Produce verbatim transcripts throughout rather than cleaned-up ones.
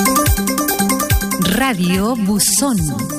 Radio Buzón.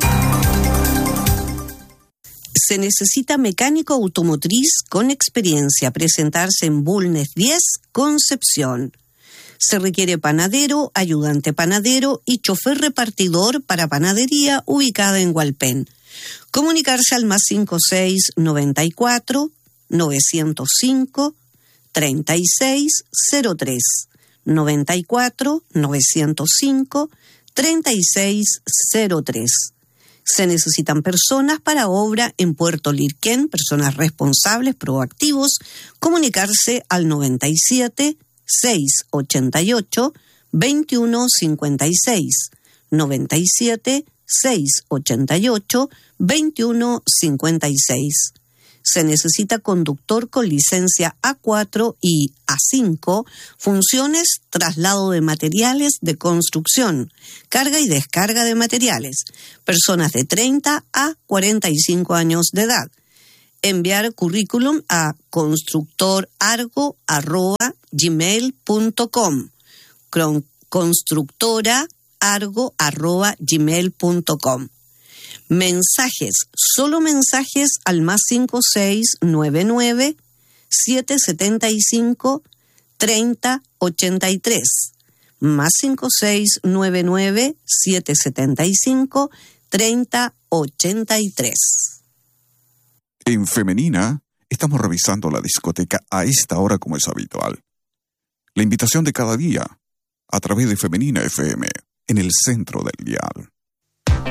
Se necesita mecánico automotriz con experiencia. Presentarse en Bulnes diez, Concepción. Se requiere panadero, ayudante panadero y chofer repartidor para panadería ubicada en Hualpén. Comunicarse al más cinco seis noventa y cuatro, novecientos cinco, treinta y seis cero tres. noventa y cuatro, novecientos cinco, treinta y seis cero tres. Se necesitan personas para obra en Puerto Lirquén, personas responsables, proactivos. Comunicarse al noventa y siete, seiscientos ochenta y ocho, veintiuno cincuenta y seis. noventa y siete, seiscientos ochenta y ocho, veintiuno cincuenta y seis. Se necesita conductor con licencia A cuatro y A cinco, funciones, traslado de materiales de construcción, carga y descarga de materiales, personas de treinta a cuarenta y cinco años de edad. Enviar currículum a constructorargo arroba gmail punto com, constructorargo arroba gmail punto com. Mensajes, solo mensajes al más cinco seis nueve nueve, siete siete cinco, treinta ochenta y tres. Más cinco seis nueve nueve, siete siete cinco, treinta ochenta y tres. En Femenina, estamos revisando la discoteca a esta hora como es habitual. La invitación de cada día, a través de Femenina F M, en el centro del dial.